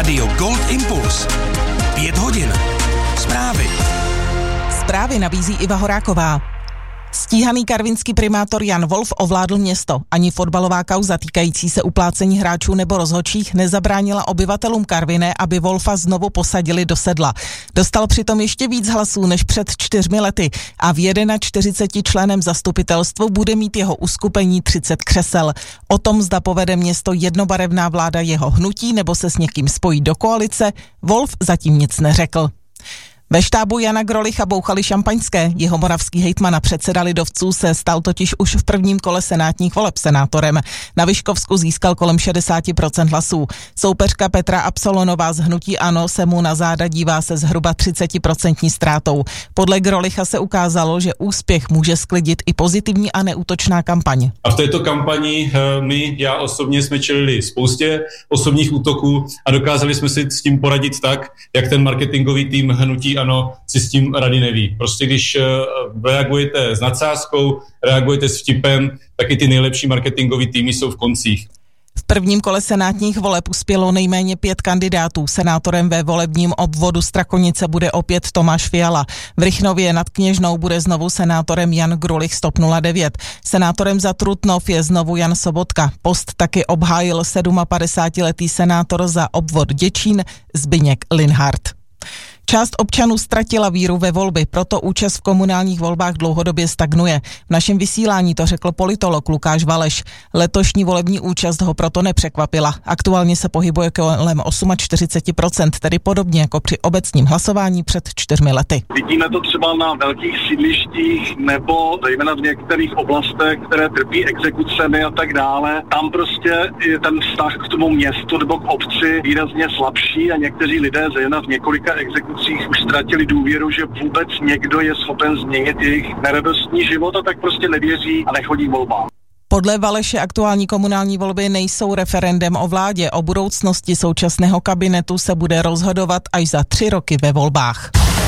Rádio Gold Impuls. 5 hodin. Zprávy nabízí Iva Horáková. Stíhaný karvinský primátor Jan Wolf ovládl město. Ani fotbalová kauza týkající se uplácení hráčů nebo rozhodčích nezabránila obyvatelům Karviné, aby Wolfa znovu posadili do sedla. Dostal přitom ještě víc hlasů než před 4 lety a v 41 členem zastupitelstvu bude mít jeho uskupení 30 křesel. O tom, zda povede město jednobarevná vláda jeho hnutí nebo se s někým spojí do koalice, Wolf zatím nic neřekl. Ve štábu Jana Grolicha bouchali šampaňské. Jeho moravský hejtman a předseda lidovců se stal totiž už v prvním kole senátních voleb senátorem. Na Vyškovsku získal kolem 60% hlasů. Soupeřka Petra Absolonová z hnutí ANO se mu na záda dívá se zhruba 30% ztrátou. Podle Grolicha se ukázalo, že úspěch může sklidit i pozitivní a neútočná kampaň. A v této kampani já osobně jsme čelili spoustě osobních útoků a dokázali jsme si s tím poradit tak, jak ten marketingový tým hnutí ANO si s tím rady neví. Prostě když reagujete s nadsázkou, reagujete s vtipem, tak i ty nejlepší marketingový týmy jsou v koncích. V prvním kole senátních voleb uspělo nejméně 5 kandidátů. Senátorem ve volebním obvodu Strakonice bude opět Tomáš Fiala. V Rychnově nad Kněžnou bude znovu senátorem Jan Grulich z TOP 09. Senátorem za Trutnov je znovu Jan Sobotka. Post taky obhájil 57letý senátor za obvod Děčín Zbyněk Linhart. Část občanů ztratila víru ve volby, proto účast v komunálních volbách dlouhodobě stagnuje. V našem vysílání to řekl politolog Lukáš Valeš. Letošní volební účast ho proto nepřekvapila. Aktuálně se pohybuje kolem 48%, tedy podobně jako při obecním hlasování před 4 lety. Vidíme to třeba na velkých sídlištích nebo zejména v některých oblastech, které trpí exekucemi a tak dále. Tam prostě je ten vztah k tomu městu nebo k obci výrazně slabší a někteří lidé zejména v několika exekucích už ztratili důvěru, že vůbec někdo je schopen změnit jejich neradostný život a tak prostě nevěří a nechodí volbám. Podle Valeše aktuální komunální volby nejsou referendem o vládě. O budoucnosti současného kabinetu se bude rozhodovat až za 3 roky ve volbách.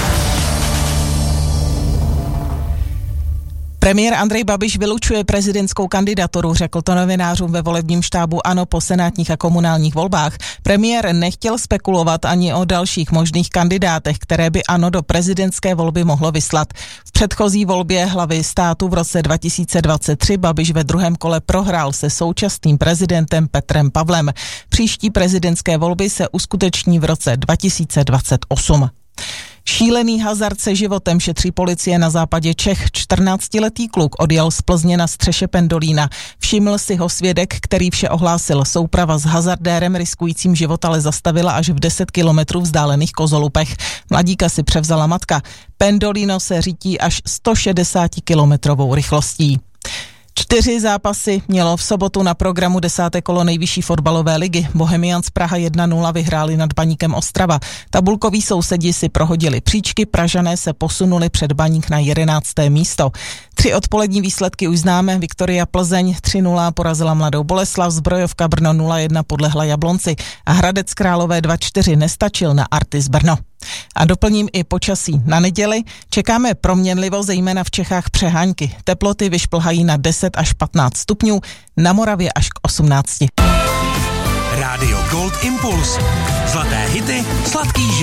Premiér Andrej Babiš vylučuje prezidentskou kandidaturu, řekl to novinářům ve volebním štábu ANO po senátních a komunálních volbách. Premiér nechtěl spekulovat ani o dalších možných kandidátech, které by ANO do prezidentské volby mohlo vyslat. V předchozí volbě hlavy státu v roce 2023 Babiš ve druhém kole prohrál se současným prezidentem Petrem Pavlem. Příští prezidentské volby se uskuteční v roce 2028. Šílený hazard se životem šetří policie na západě Čech. 14letý kluk odjel z Plzně na střeše pendolína. Všiml si ho svědek, který vše ohlásil. Souprava s hazardérem riskujícím život ale zastavila až v 10 kilometrů vzdálených Kozolupech. Mladíka si převzala matka. Pendolino se řítí až 160 kilometrovou rychlostí. 4 zápasy mělo v sobotu na programu 10. kolo nejvyšší fotbalové ligy. Bohemians Praha 1-0 vyhráli nad Baníkem Ostrava. Tabulkoví sousedi si prohodili příčky, Pražané se posunuli před Baník na 11. místo. 3 odpolední výsledky už známe. Viktoria Plzeň 3-0 porazila Mladou Boleslav, Zbrojovka Brno 0-1 podlehla Jablonci a Hradec Králové 2-4 nestačil na Artis Brno. A doplním i počasí. Na neděli čekáme proměnlivo, zejména v Čechách přehánky. Teploty vyšplhají na 10 až 15 stupňů, na Moravě až k 18. Rádio Gold Impuls. Zlaté hity, sladký život.